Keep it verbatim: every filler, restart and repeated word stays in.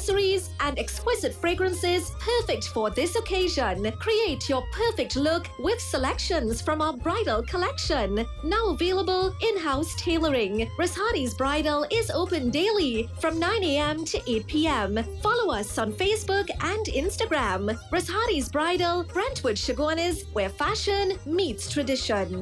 accessories, and exquisite fragrances perfect for this occasion. Create your perfect look with selections from our bridal collection. Now available in-house tailoring. Rashadi's Bridal is open daily from nine a m to eight p m Follow us on Facebook and Instagram. Rashadi's Bridal, Brentwood Chaguanas, where fashion meets tradition.